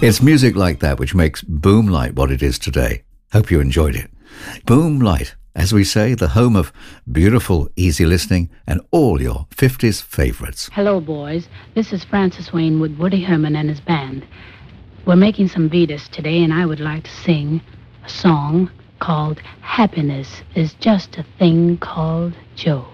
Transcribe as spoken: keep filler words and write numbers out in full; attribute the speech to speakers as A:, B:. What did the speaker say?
A: It's music like that which makes Boom Light what it is today. Hope you enjoyed it. Boom Light, as we say, the home of beautiful, easy listening and all your fifties favorites.
B: Hello, boys. This is Francis Wayne with Woody Herman and his band. We're making some beats today, and I would like to sing a song called Happiness is Just a Thing Called Joe.